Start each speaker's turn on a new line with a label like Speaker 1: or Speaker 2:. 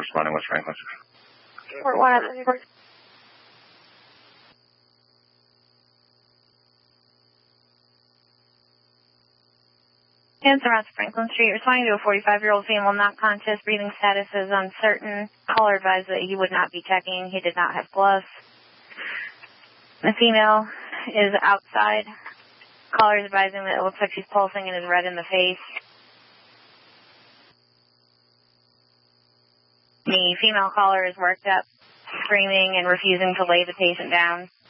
Speaker 1: responding West Franklin.
Speaker 2: Report 1 at the report. Answer on Franklin Street, responding to a 45-year-old female, not conscious, breathing status is uncertain. Caller advised that he would not be checking. He did not have gloves. The female is outside. Caller is advising that it looks like she's pulsing and is red in the face. The female caller is worked up, screaming and refusing to lay the patient down.